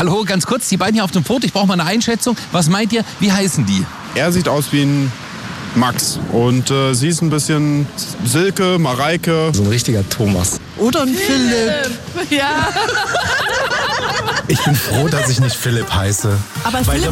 Hallo, ganz kurz, die beiden hier auf dem Foto, ich brauche mal eine Einschätzung. Was meint ihr, wie heißen die? Er sieht aus wie ein Max und sie ist ein bisschen Silke, Mareike. So ein richtiger Thomas. Oder ein Philipp. Ja. Ich bin froh, dass ich nicht Philipp heiße. Aber weil Philipp